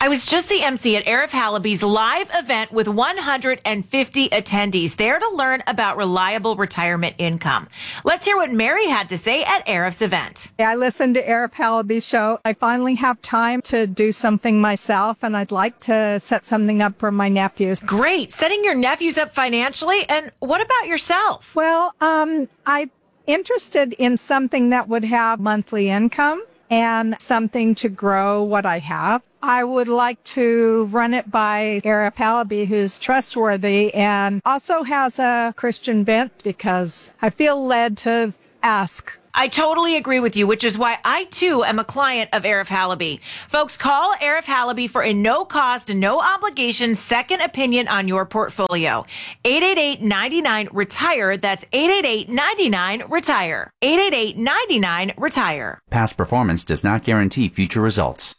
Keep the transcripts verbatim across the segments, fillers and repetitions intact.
I was just the M C at Arif Halaby's live event with one hundred fifty attendees there to learn about reliable retirement income. Let's hear what Mary had to say at Arif's event. I listened to Arif Halaby's show. I finally have time to do something myself, and I'd like to set something up for my nephews. Great. Setting your nephews up financially. And what about yourself? Well, um, I'm interested in something that would have monthly income and something to grow what I have. I would like to run it by Arif Halaby, who's trustworthy and also has a Christian bent, because I feel led to ask. I totally agree with you, which is why I, too, am a client of Arif Halaby. Folks, call Arif Halaby for a no-cost, no-obligation second opinion on your portfolio. eight eight eight, nine nine, RETIRE. That's eight eight eight, nine nine, RETIRE. eight eight eight, nine nine, RETIRE. Past performance does not guarantee future results.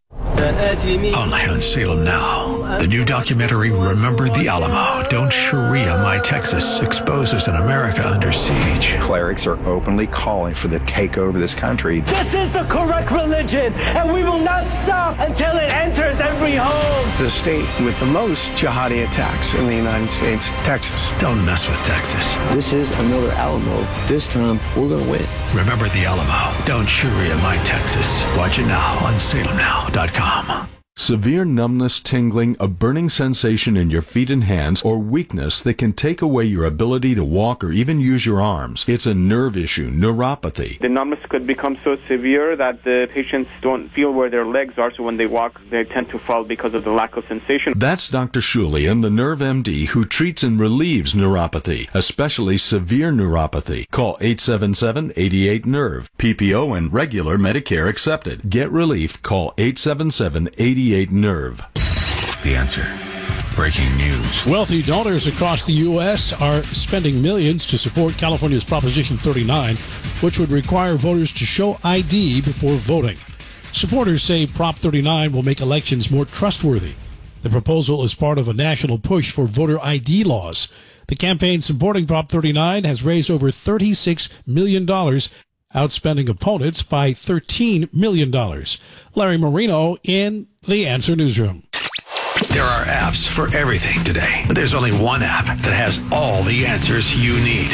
Only on Salem Now. The new documentary, Remember the Alamo, Don't Sharia My Texas, exposes an America under siege. Clerics are openly calling for the takeover of this country. This is the correct religion, and we will not stop until it enters every home. The state with the most jihadi attacks in the United States, Texas. Don't mess with Texas. This is another Alamo. This time, we're going to win. Remember the Alamo, Don't Sharia My Texas. Watch it now on Salem Now dot com. Severe numbness, tingling, a burning sensation in your feet and hands, or weakness that can take away your ability to walk or even use your arms. It's a nerve issue, neuropathy. The numbness could become so severe that the patients don't feel where their legs are, so when they walk, they tend to fall because of the lack of sensation. That's Doctor Shulian, the Nerve M D, who treats and relieves neuropathy, especially severe neuropathy. Call eight seven seven, eight eight, NERVE. P P O and regular Medicare accepted. Get relief. Call eight seven seven, eight eight, NERVE. The Answer. Breaking news. Wealthy donors across the U S are spending millions to support California's Proposition thirty-nine, which would require voters to show I D before voting. Supporters say Prop thirty-nine will make elections more trustworthy. The proposal is part of a national push for voter I D laws. The campaign supporting Prop thirty-nine has raised over thirty-six million dollars, outspending opponents by thirteen million dollars. Larry Marino in The Answer Newsroom. There are apps for everything today, but there's only one app that has all the answers you need.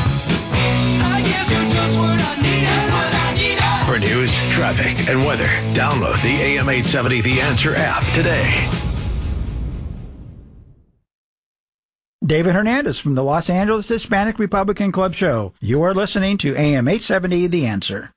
I guess you're just what I need, what I need. For news, traffic, and weather, download the A M eight seventy The Answer app today. David Hernandez from the Los Angeles Hispanic Republican Club Show. You are listening to A M eight seventy The Answer.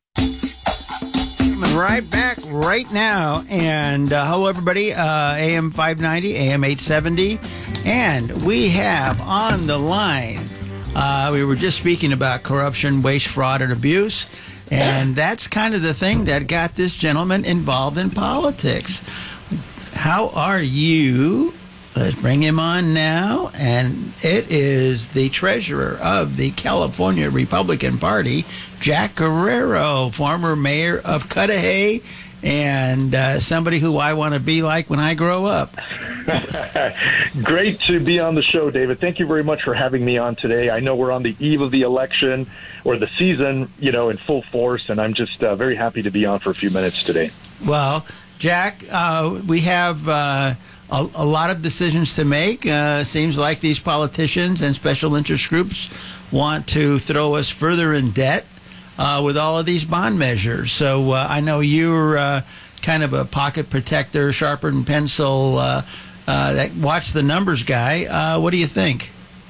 Right back right now. And uh, hello, everybody. Uh, A M five ninety, A M eight seventy. And we have on the line, uh, we were just speaking about corruption, waste, fraud, and abuse. And that's kind of the thing that got this gentleman involved in politics. How are you? Let's bring him on now, and it is the treasurer of the California Republican Party, Jack Guerrero, former mayor of Cudahy, and uh, somebody who I want to be like when I grow up. Great to be on the show, David. Thank you very much for having me on today. I know we're on the eve of the election, or the season, you know, in full force, and I'm just uh, very happy to be on for a few minutes today. Well, Jack, uh, we have... Uh, A, a lot of decisions to make. Uh, seems like these politicians and special interest groups want to throw us further in debt uh, with all of these bond measures. So uh, I know you're uh, kind of a pocket protector, sharpened pencil, uh, uh, that watch the numbers guy. Uh, what do you think?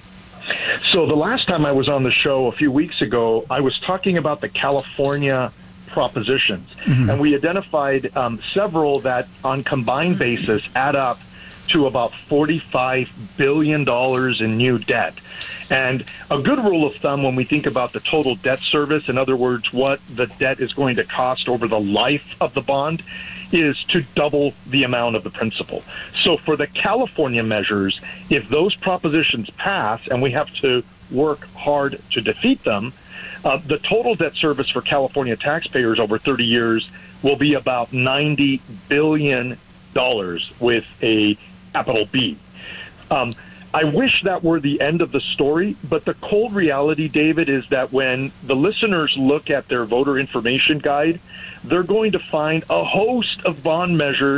So the last time I was on the show a few weeks ago, I was talking about the California propositions, mm-hmm. and we identified um, several that on combined basis add up to about forty-five billion dollars in new debt. And a good rule of thumb when we think about the total debt service, in other words, what the debt is going to cost over the life of the bond, is to double the amount of the principal. So for the California measures, if those propositions pass and we have to work hard to defeat them, Uh, the total debt service for California taxpayers over thirty years will be about ninety billion dollars with a capital B. Um, I wish that were the end of the story, but the cold reality, David, is that when the listeners look at their voter information guide, they're going to find a host of bond measures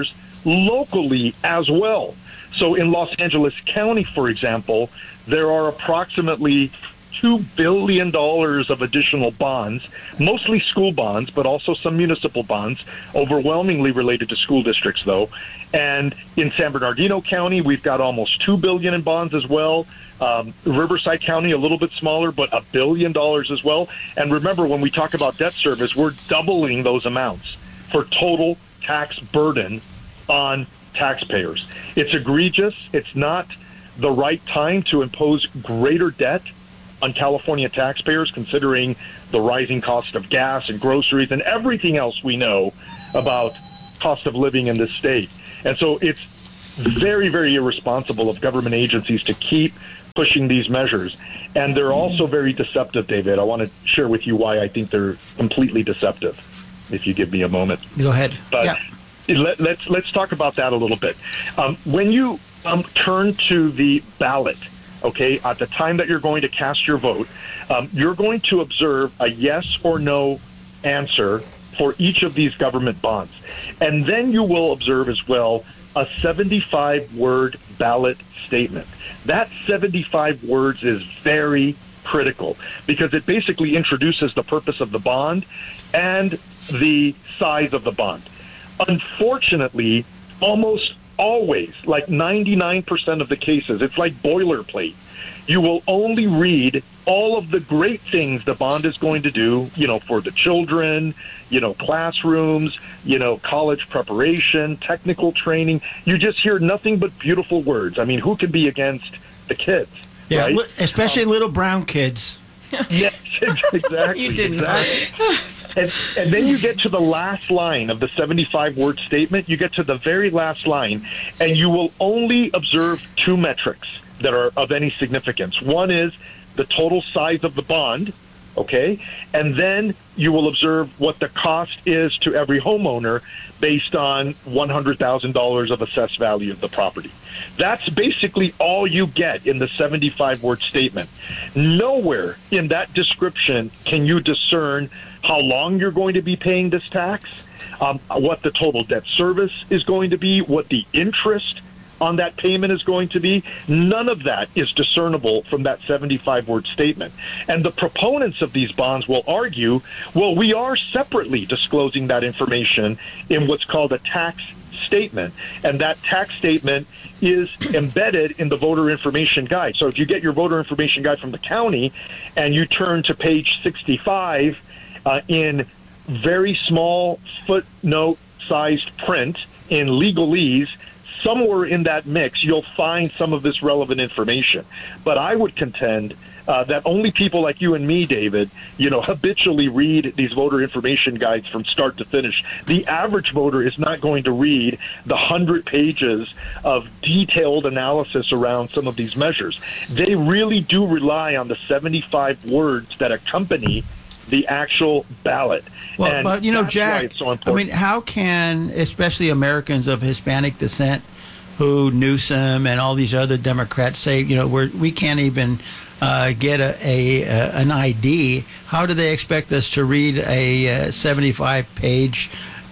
locally as well. So in Los Angeles County, for example, there are approximately two billion dollars of additional bonds, mostly school bonds, but also some municipal bonds, overwhelmingly related to school districts, though. And in San Bernardino County, we've got almost two billion dollars in bonds as well. Um, Riverside County, a little bit smaller, but a billion dollars as well. And remember, when we talk about debt service, we're doubling those amounts for total tax burden on taxpayers. It's egregious. It's not the right time to impose greater debt on California taxpayers, considering the rising cost of gas and groceries and everything else we know about cost of living in this state. And so it's very, very irresponsible of government agencies to keep pushing these measures. And they're also very deceptive, David. I want to share with you why I think they're completely deceptive, if you give me a moment. Go ahead. But yeah. let, let's let's talk about that a little bit. Um, when you um, turn to the ballot, okay, at the time that you're going to cast your vote, um, you're going to observe a yes or no answer for each of these government bonds. And then you will observe as well a seventy-five word ballot statement. That seventy-five words is very critical because it basically introduces the purpose of the bond and the size of the bond. Unfortunately, almost always, like ninety-nine percent of the cases, it's like boilerplate. You will only read all of the great things the bond is going to do, you know, for the children, you know, classrooms, you know, college preparation, technical training. You just hear nothing but beautiful words. I mean, who can be against the kids? Yeah, right? li- especially um, little brown kids. Yes, exactly. You didn't. Exactly. And, and then you get to the last line of the seventy-five word statement. You get to the very last line, and you will only observe two metrics that are of any significance. One is the total size of the bond, okay? And then you will observe what the cost is to every homeowner based on one hundred thousand dollars of assessed value of the property. That's basically all you get in the seventy-five word statement. Nowhere in that description can you discern how long you're going to be paying this tax, um, what the total debt service is going to be, what the interest on that payment is going to be. None of that is discernible from that seventy-five word statement. And the proponents of these bonds will argue, well, we are separately disclosing that information in what's called a tax statement. And that tax statement is embedded in the voter information guide. So if you get your voter information guide from the county and you turn to page sixty-five uh, in very small footnote-sized print in legalese, somewhere in that mix, you'll find some of this relevant information. But I would contend uh, that only people like you and me, David, you know, habitually read these voter information guides from start to finish. The average voter is not going to read the hundred pages of detailed analysis around some of these measures. They really do rely on the seventy-five words that accompany the actual ballot. Well, and but you know, that's Jack, why it's so I important. mean, how can, especially Americans of Hispanic descent, who Newsom and all these other Democrats say, you know, we're, we can't even uh, get a, a, a an I D. How do they expect us to read a seventy-five page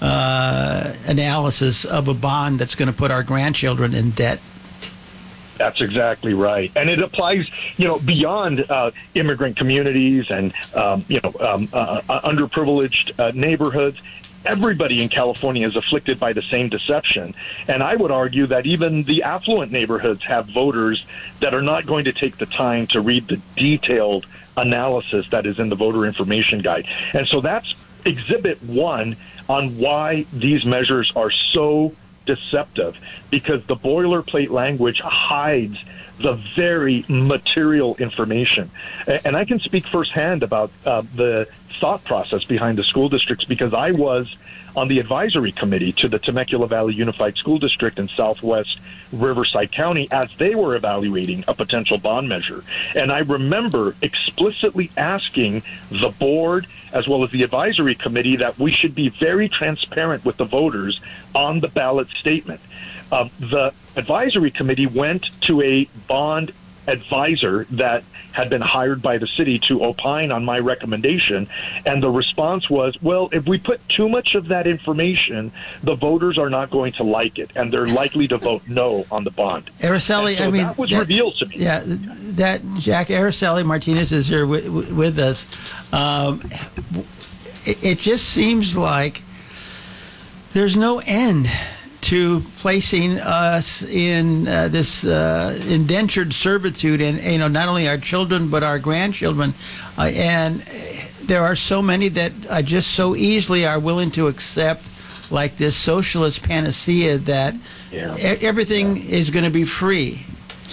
uh, analysis of a bond that's going to put our grandchildren in debt? That's exactly right. And it applies, you know, beyond uh, immigrant communities and, um, you know, um, uh, uh, underprivileged uh, neighborhoods. Everybody in California is afflicted by the same deception. And I would argue that even the affluent neighborhoods have voters that are not going to take the time to read the detailed analysis that is in the voter information guide. And so that's exhibit one on why these measures are so deceptive, because the boilerplate language hides the very material information. And I can speak firsthand about uh, the thought process behind the school districts, because I was on the advisory committee to the Temecula Valley Unified School District in Southwest Riverside County as they were evaluating a potential bond measure. And I remember explicitly asking the board as well as the advisory committee that we should be very transparent with the voters on the ballot statement. Uh, the advisory committee went to a bond advisor that had been hired by the city to opine on my recommendation. And the response was, well, if we put too much of that information, the voters are not going to like it, and they're likely to vote no on the bond. Araceli, so I mean, that was that, revealed to me. Yeah, that Jack Araceli Martinez is here with, with us. Um, it, it just seems like there's no end to placing us in uh, this uh, indentured servitude, and you know, not only our children but our grandchildren, uh, and there are so many that uh, just so easily are willing to accept like this socialist panacea that yeah. e- everything yeah. is going to be free.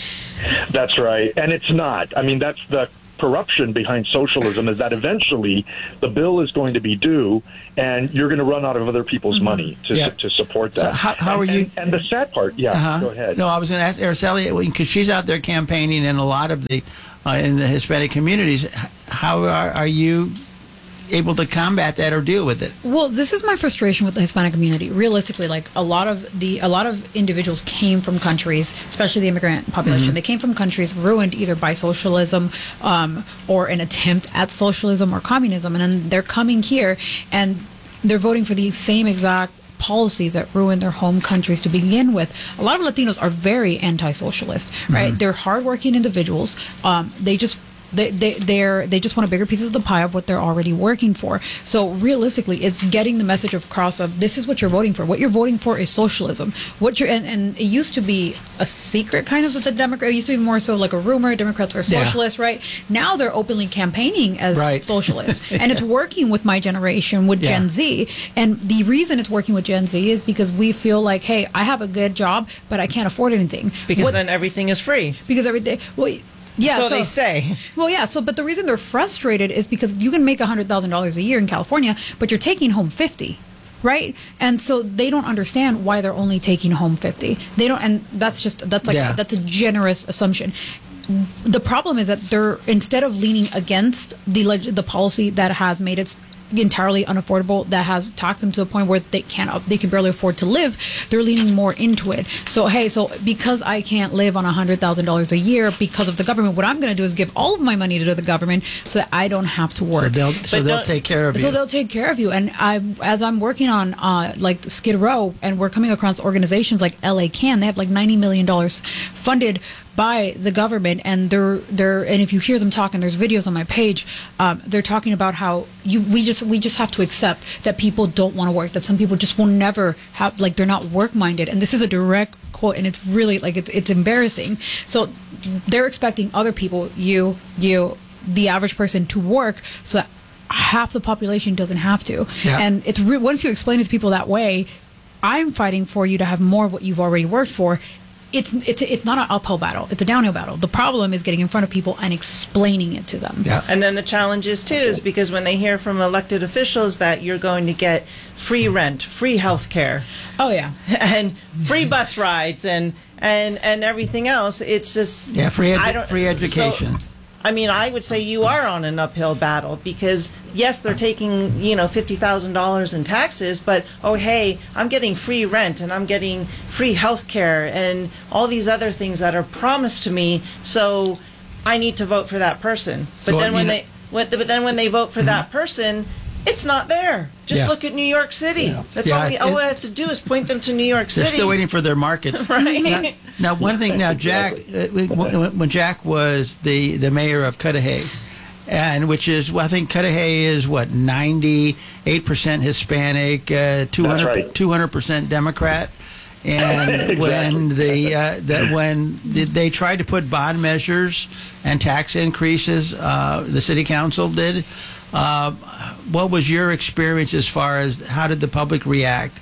That's right, and it's not. I mean, that's the corruption behind socialism, is that eventually the bill is going to be due and you're going to run out of other people's mm-hmm. money to yeah. to support that. So how, how and, are you? And, and the sad part, yeah, uh-huh. go ahead. No, I was going to ask Araceli, because she's out there campaigning in a lot of the uh, in the Hispanic communities. How are, are you able to combat that or deal with it? Well, this is my frustration with the Hispanic community. Realistically, like a lot of the a lot of individuals came from countries, especially the immigrant population. Mm-hmm. They came from countries ruined either by socialism um, or an attempt at socialism or communism, and then they're coming here and they're voting for the same exact policies that ruined their home countries to begin with. A lot of Latinos are very anti-socialist, right? Mm-hmm. They're hardworking individuals. Um, they just They they they're they just want a bigger piece of the pie of what they're already working for. So realistically, it's getting the message across of this is what you're voting for. What you're voting for is socialism. What you're and, and it used to be a secret kind of that the Democrat. It used to be more so like a rumor. Democrats are socialists, yeah. right? Now they're openly campaigning as right. socialists, and it's working with my generation, with yeah. Gen Z. And the reason it's working with Gen Z is because we feel like, hey, I have a good job, but I can't afford anything because what, then everything is free. Because everything. Well. Yeah, so, so they say. Well, yeah. So, but the reason they're frustrated is because you can make a hundred thousand dollars a year in California, but you're taking home fifty, right? And so they don't understand why they're only taking home fifty. They don't, and that's just that's like yeah. that's a generous assumption. The problem is that they're instead of leaning against the leg- the policy that has made it entirely unaffordable, that has taxed them to the point where they can't they can barely afford to live, they're leaning more into it. So hey, so because I can't live on a hundred thousand dollars a year because of the government, what I'm going to do is give all of my money to the government so that I don't have to work. So they'll, so they'll take care of you. So they'll take care of you. And I, as I'm working on uh, like Skid Row, and we're coming across organizations like L A Can, they have like ninety million dollars funded by the government, and they're they're and if you hear them talking, there's videos on my page. Um, they're talking about how you we just we just have to accept that people don't want to work, that some people just will never have, like they're not work minded, and this is a direct quote, and it's really like it's it's embarrassing. So they're expecting other people, you you the average person, to work so that half the population doesn't have to. Yeah. And it's re- once you explain it to people that way, I'm fighting for you to have more of what you've already worked for. It's it's it's not an uphill battle. It's a downhill battle. The problem is getting in front of people and explaining it to them. Yeah. And then the challenge is too is because when they hear from elected officials that you're going to get free rent, free health care, oh yeah, and free bus rides and and and everything else, it's just yeah, free edu- I don't, free education. So, I mean, I would say you are on an uphill battle because, yes, they're taking, you know, fifty thousand dollars in taxes, but, oh, hey, I'm getting free rent and I'm getting free health care and all these other things that are promised to me, so I need to vote for that person. But Well, then when you know- they when, but then when they vote for that person, it's not there. Just Yeah. look at New York City. Yeah. That's Yeah, all, we, it- all we have to do is point them to New York They're City. still waiting for their markets. Right. Now, now, one thing. Now, Jack, uh, when, when Jack was the, the mayor of Cudahy, and which is, well, I think Cudahy is what ninety-eight percent Hispanic, uh, two hundred percent Democrat. And Exactly. when the, uh, the when they tried to put bond measures and tax increases, uh, the city council did. Uh, what was your experience as far as how did the public react?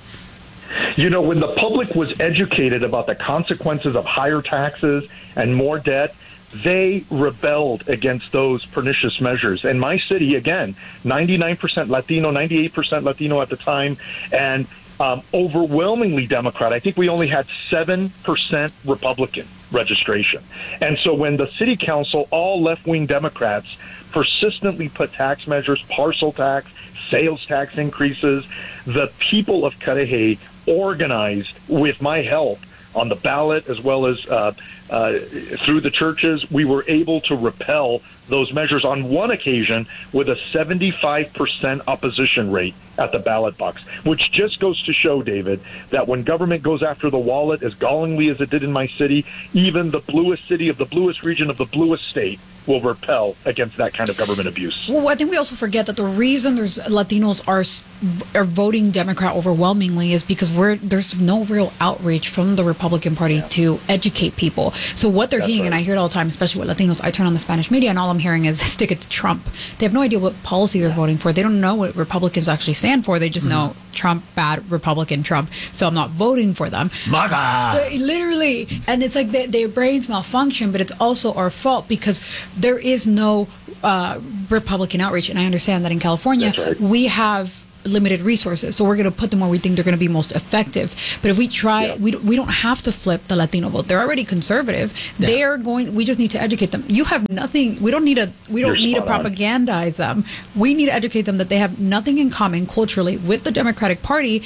You know, when the public was educated about the consequences of higher taxes and more debt, they rebelled against those pernicious measures. In my city, again, ninety-nine percent Latino, ninety-eight percent Latino at the time, and um, overwhelmingly Democrat. I think we only had seven percent Republican registration. And so when the city council, all left-wing Democrats, persistently put tax measures, parcel tax, sales tax increases, the people of Cudahy organized with my help on the ballot as well as uh, uh, through the churches, we were able to repel those measures on one occasion with a seventy-five percent opposition rate at the ballot box, which just goes to show, David, that when government goes after the wallet as gallingly as it did in my city, even the bluest city of the bluest region of the bluest state will repel against that kind of government abuse. Well, I think we also forget that the reason there's Latinos are are voting Democrat overwhelmingly is because we're there's no real outreach from the Republican Party yeah. to educate people. So what they're That's hearing, right. and I hear it all the time, especially with Latinos, I turn on the Spanish media and all I'm hearing is stick it to Trump. They have no idea what policy they're yeah. voting for. They don't know what Republicans actually stand for. They just mm-hmm. know Trump, bad, Republican, Trump. So I'm not voting for them. MAGA! Literally. And it's like they, their brains malfunction, but it's also our fault because there is no uh, Republican outreach. And I understand that in California, right. we have limited resources, so we're going to put them where we think they're going to be most effective. But if we try, yeah. we we don't have to flip the Latino vote. They're already conservative. Yeah. They are going. We just need to educate them. You have nothing. We don't need a. We don't You're need to propagandize them. We need to educate them that they have nothing in common culturally with the Democratic Party.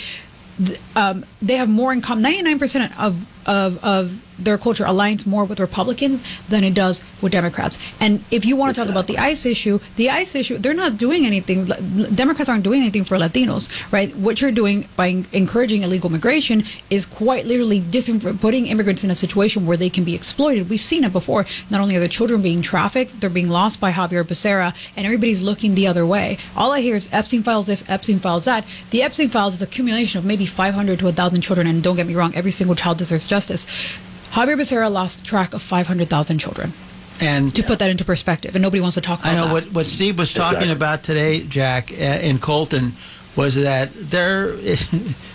Um, they have more in common. ninety-nine percent of of of their culture aligns more with Republicans than it does with Democrats. And if you want to talk about the ICE issue, the ICE issue, they're not doing anything. Democrats aren't doing anything for Latinos, right? What you're doing by encouraging illegal migration is quite literally disinf- putting immigrants in a situation where they can be exploited. We've seen it before. Not only are the children being trafficked, they're being lost by Javier Becerra, and everybody's looking the other way. All I hear is Epstein files this, Epstein files that. The Epstein files is accumulation of maybe five hundred to one thousand children, and don't get me wrong, every single child deserves justice. Javier Becerra lost track of five hundred thousand children. And to yeah. put that into perspective, and nobody wants to talk about that. I know that. what, what Steve was talking exactly. about today, Jack, uh, in Colton, was that there, is,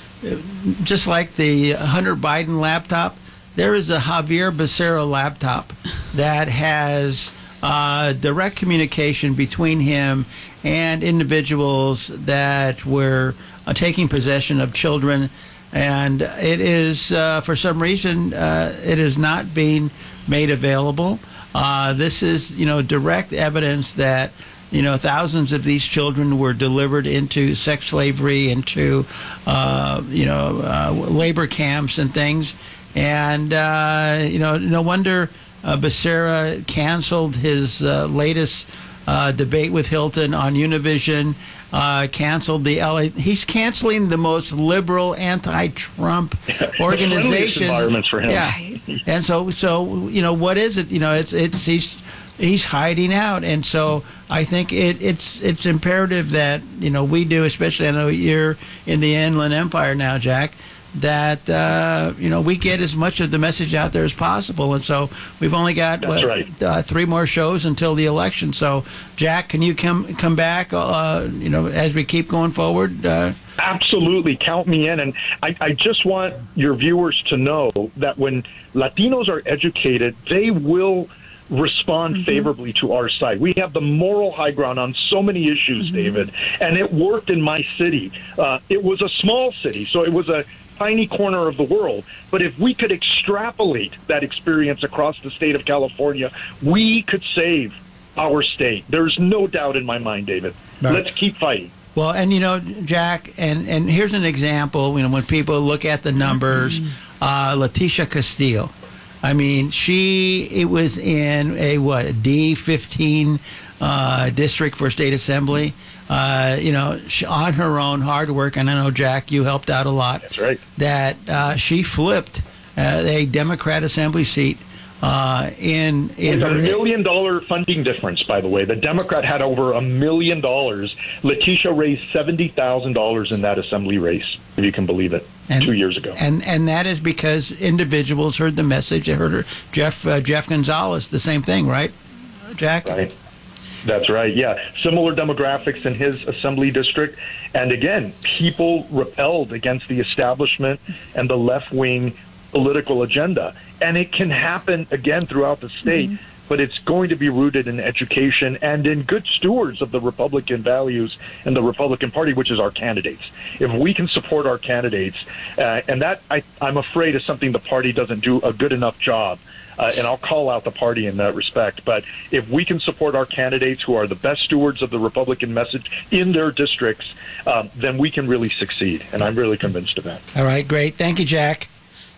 just like the Hunter Biden laptop, there is a Javier Becerra laptop that has uh, direct communication between him and individuals that were uh, taking possession of children. And it is, uh, for some reason, uh, it is not being made available. Uh, this is, you know, direct evidence that, you know, thousands of these children were delivered into sex slavery, into, uh, you know, uh, labor camps and things. And, uh, you know, no wonder uh, Becerra canceled his uh, latest uh, debate with Hilton on Univision. Uh, canceled the L A. He's canceling the most liberal anti-Trump organizations. Environments for him. Yeah, and so so you know what is it? You know, it's it's he's he's hiding out, and so I think it, it's it's imperative that you know we do, especially I know you're in the Inland Empire now, Jack, that uh, you know we get as much of the message out there as possible, and so we've only got what, right. uh, three more shows until the election. So, Jack, can you come come back? Uh, you know, as we keep going forward. Uh, Absolutely, count me in, and I, I just want your viewers to know that when Latinos are educated, they will respond mm-hmm. favorably to our side. We have the moral high ground on so many issues, mm-hmm. David, and it worked in my city. Uh, it was a small city, so it was a tiny corner of the world. But if we could extrapolate that experience across the state of California, we could save our state. There's no doubt in my mind, David. Right. Let's keep fighting. Well, and, you know, Jack, and, and here's an example, you know, when people look at the numbers, uh, Leticia Castillo. I mean, she, it was in a, what, a D fifteen uh, district for state assembly. Uh, you know, she, on her own, hard work, and I know, Jack, you helped out a lot. That's right. That uh, she flipped uh, a Democrat assembly seat uh, in in With her, a million dollar funding difference, by the way. The Democrat had over a million dollars. Leticia raised seventy thousand dollars in that assembly race, if you can believe it, and, two years ago. And and that is because individuals heard the message. They heard her. Jeff uh, Jeff Gonzalez, the same thing, right, Jack? Right. That's right, yeah. Similar demographics in his assembly district. And again, people repelled against the establishment and the left-wing political agenda. And it can happen again throughout the state, mm-hmm. but it's going to be rooted in education and in good stewards of the Republican values and the Republican Party, which is our candidates. If we can support our candidates, uh, and that, I, I'm afraid, is something the party doesn't do a good enough job. Uh, and I'll call out the party in that respect. But if we can support our candidates who are the best stewards of the Republican message in their districts, um, then we can really succeed. And I'm really convinced of that. All right, great. Thank you, Jack.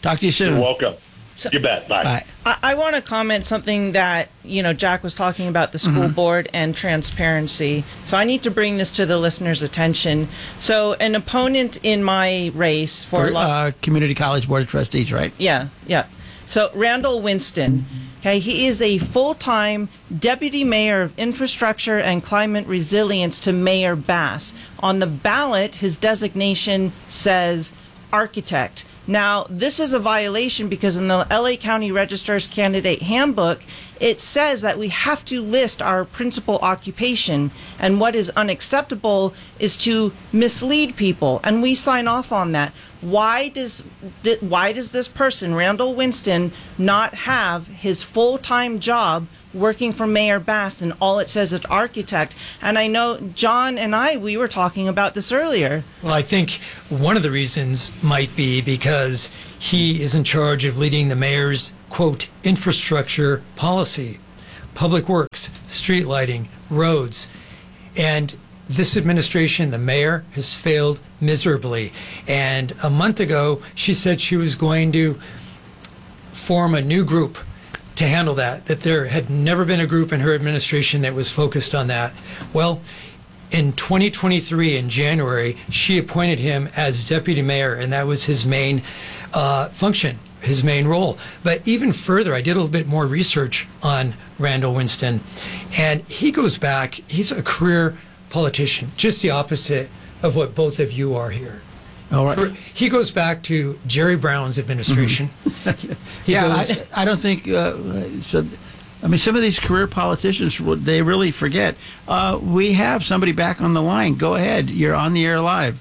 Talk to you soon. You're welcome. So, you bet. Bye. Bye. I, I want to comment something that, you know, Jack was talking about the school Mhm. board and transparency. So I need to bring this to the listeners' attention. So an opponent in my race for, For Los- uh, Community College Board of Trustees, right? Yeah, yeah. So Randall Winston, okay, he is a full-time deputy mayor of infrastructure and climate resilience to Mayor Bass. On the ballot, his designation says architect. Now, this is a violation because in the L A County Registrar's Candidate Handbook, it says that we have to list our principal occupation, and what is unacceptable is to mislead people, and we sign off on that. Why does th- why does this person, Randall Winston, not have his full-time job working for Mayor Bass, and all it says is architect? And I know John and I, we were talking about this earlier. Well, I think one of the reasons might be because he is in charge of leading the mayor's, quote, infrastructure policy, public works, street lighting, roads. And this administration, the mayor, has failed miserably. And a month ago, she said she was going to form a new group to handle that, that there had never been a group in her administration that was focused on that. Well, in twenty twenty-three, in January, she appointed him as deputy mayor, and that was his main uh, function, his main role. But even further, I did a little bit more research on Randall Winston, and he goes back, he's a career politician, just the opposite of what both of you are here. All right. He goes back to Jerry Brown's administration. Mm-hmm. He yeah, goes, I, I don't think. Uh, so, I mean, some of these career politicians, they really forget. Uh, we have somebody back on the line. Go ahead. You're on the air live.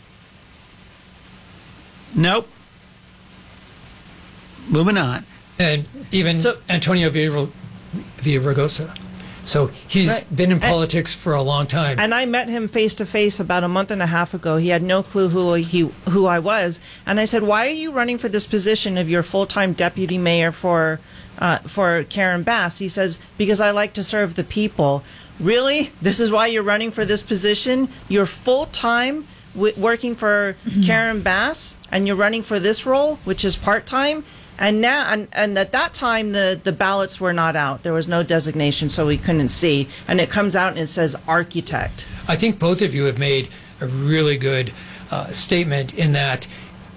Nope. Moving on. And even So- Antonio Villar- Villaraigosa. So he's Right. been in And- politics for a long time. And I met him face to face about a month and a half ago. He had no clue who he who I was, and I said, "Why are you running for this position of your full-time deputy mayor for uh, for Karen Bass?" He says, "Because I like to serve the people." Really? This is why you're running for this position? You're full-time w- working for Karen Bass, and you're running for this role, which is part-time. And now, and, and at that time, the, the ballots were not out. There was no designation, so we couldn't see. And it comes out and it says architect. I think both of you have made a really good uh, statement in that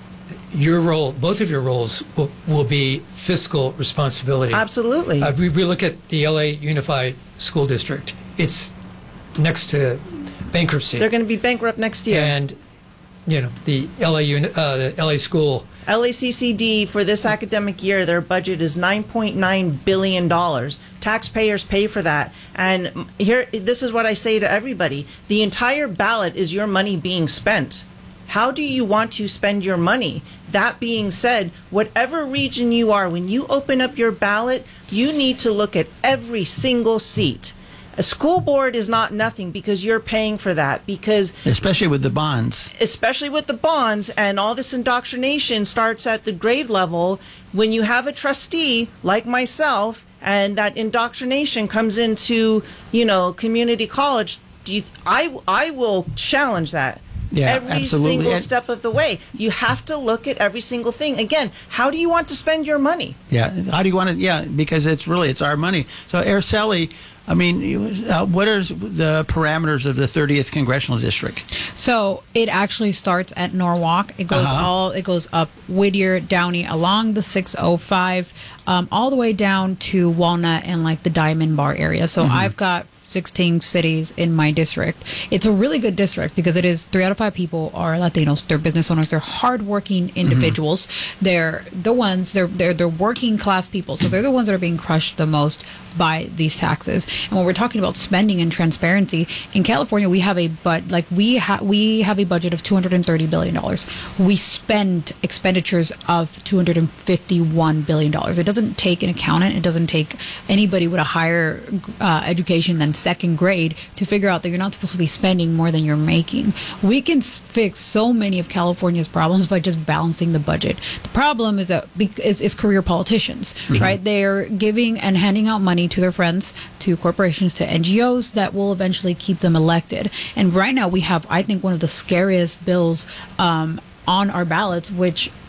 your role, both of your roles, will, will be fiscal responsibility. Absolutely. Uh, we, we look at the L A Unified School District. It's next to bankruptcy. They're going to be bankrupt next year. And, you know, the L A, uni, uh, the L A school. L A C C D, for this academic year, their budget is nine point nine billion dollars. Taxpayers pay for that. And here, this is what I say to everybody. The entire ballot is your money being spent. How do you want to spend your money? That being said, whatever region you are, when you open up your ballot, you need to look at every single seat. A school board is not nothing because you're paying for that, because Especially with the bonds. especially with the bonds, and all this indoctrination starts at the grade level. When you have a trustee like myself and that indoctrination comes into, you know, community college, do you, I, I will challenge that. Yeah, every absolutely. single And- step of the way. You have to look at every single thing. Again, how do you want to spend your money? Yeah. How do you want to? Yeah, because it's really it's our money. So, Araceli, I mean, you- uh, what are the parameters of the thirtieth congressional district? So it actually starts at Norwalk. It goes Uh-huh. all. It goes up Whittier, Downey, along the six oh five, um, all the way down to Walnut and like the Diamond Bar area. So Mhm. I've got sixteen cities in my district. It's a really good district because it is three out of five people are Latinos. They're business owners. They're hardworking individuals. They're the ones. They're they're they're working class people. So they're the ones that are being crushed the most by these taxes. And when we're talking about spending and transparency in California, we have a but like we have we have a budget of two hundred thirty billion dollars. We spend expenditures of two hundred fifty-one billion dollars. It doesn't take an accountant. It doesn't take anybody with a higher uh, education than second grade to figure out that you're not supposed to be spending more than you're making. We can s- fix so many of California's problems by just balancing the budget. The problem is that be- is, is career politicians, Mhm. right? They're giving and handing out money to their friends, to corporations, to N G Os that will eventually keep them elected. And right now we have, I think, one of the scariest bills um, on our ballots, which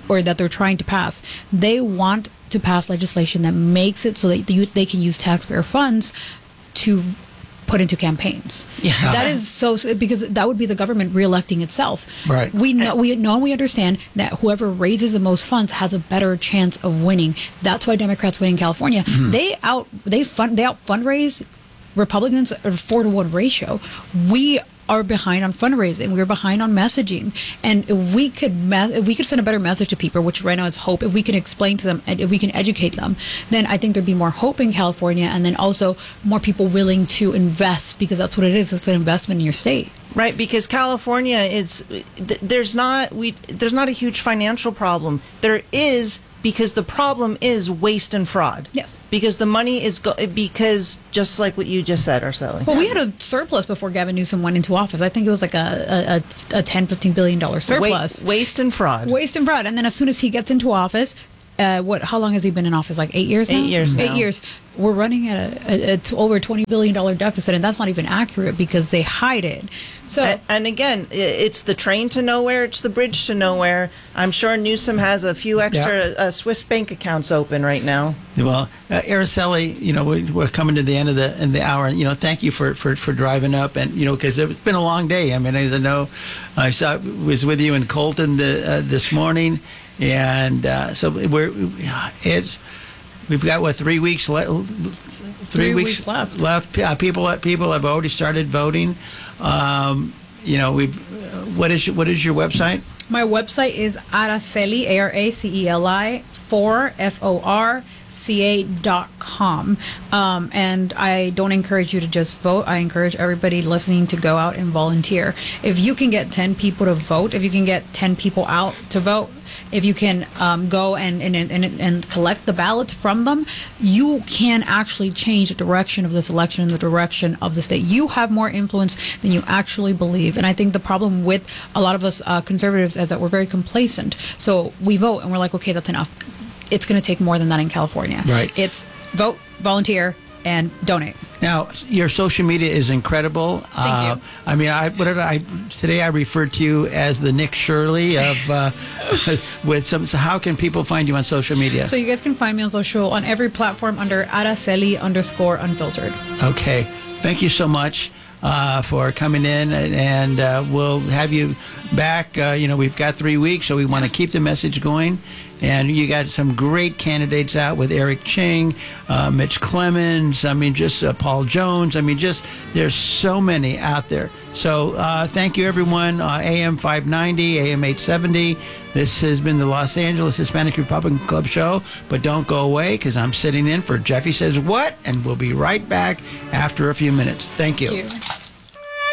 or that they're trying to pass. They want to pass legislation that makes it so that they, they can use taxpayer funds to put into campaigns. Yeah. That is so, because that would be the government reelecting itself. Right. We know we know we understand that whoever raises the most funds has a better chance of winning. That's why Democrats win in California. Mm-hmm. They out they fund they out fundraise Republicans at a four to one ratio. We are behind on fundraising. We're behind on messaging, and if we could me- if we could send a better message to people, which right now is hope. If we can explain to them, and if we can educate them, then I think there'd be more hope in California, and then also more people willing to invest, because that's what it is. It's an investment in your state. Right, because California is th- there's not we there's not a huge financial problem. There is, because the problem is waste and fraud. Yes. Because the money is go- because just like what you just said, Araceli. Well, we had a surplus before Gavin Newsom went into office. I think it was like a a, a ten, fifteen billion dollars surplus. Wa- waste and fraud. Waste and fraud. And then as soon as he gets into office, uh, what? How long has he been in office? Like eight years now? Eight years now. Eight years. We're running at a, a, a t- over a twenty billion dollars deficit, and that's not even accurate because they hide it. So, and, and again, i- it's the train to nowhere, it's the bridge to nowhere. I'm sure Newsom has a few extra uh, Swiss bank accounts open right now. Well, uh, Araceli, you know, we're, we're coming to the end of the in the hour. You know, thank you for, for, for driving up, and you know, because it's been a long day. I mean, as I know, I saw, was with you in Colton the, uh, this morning, and uh, so we're it's we've got what three weeks left. Three weeks left. Left. Uh, people people have already started voting. Um, you know, we. What is what is your website? my website is Araceli, A R A C E L I, for F O R C A dot com. Um, and I don't encourage you to just vote. I encourage everybody listening to go out and volunteer. If you can get ten people to vote, if you can get ten people out to vote, if you can um, go and, and, and, and collect the ballots from them, you can actually change the direction of this election and the direction of the state. You have more influence than you actually believe. And I think the problem with a lot of us uh, conservatives is that we're very complacent. So we vote and we're like, okay, that's enough. It's going to take more than that in California. Right. It's vote, volunteer, and donate. Now, your social media is incredible. Thank uh, you. I mean, I what did I today? I referred to you as the Nick Shirley of uh, with some. So how can people find you on social media? So you guys can find me on social on every platform under Araceli underscore unfiltered. Okay. Thank you so much uh, for coming in, and uh, we'll have you back. Uh, you know, we've got three weeks, so we want to keep the message going. And you got some great candidates out with Eric Ching, uh, Mitch Clemens, I mean, just uh, Paul Jones. I mean, just there's so many out there. So uh, thank you, everyone. Uh, A M five ninety, A M eight seventy. This has been the Los Angeles Hispanic Republican Club show. But don't go away, because I'm sitting in for Jeffy Says What, and we'll be right back after a few minutes. Thank you. Thank you.